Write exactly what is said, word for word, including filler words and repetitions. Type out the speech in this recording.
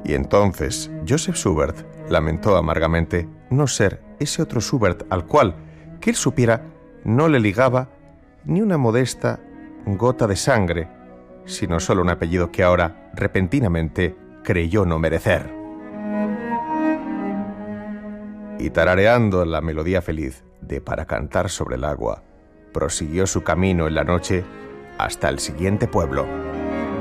Y entonces Joseph Schubert lamentó amargamente no ser ese otro Schubert al cual, que él supiera, no le ligaba ni una modesta gota de sangre, sino solo un apellido que ahora, repentinamente, creyó no merecer. Y tarareando la melodía feliz de Para cantar sobre el agua, prosiguió su camino en la noche hasta el siguiente pueblo.